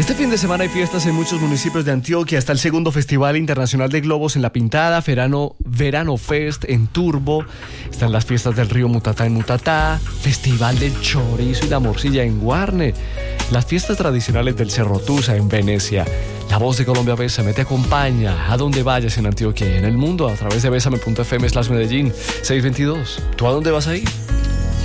Este fin de semana hay fiestas en muchos municipios de Antioquia. Está el segundo Festival Internacional de Globos en La Pintada, Verano Fest en Turbo. Están las fiestas del río Mutatá en Mutatá, Festival del Chorizo y la Morcilla en Guarne, las fiestas tradicionales del Cerro Tusa en Venecia. La Voz de Colombia Bésame te acompaña a donde vayas en Antioquia y en el mundo a través de besame.fm/Medellín 622. ¿Tú a dónde vas a ir?